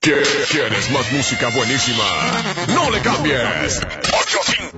¿Quieres más música buenísima? ¡No le cambies! 85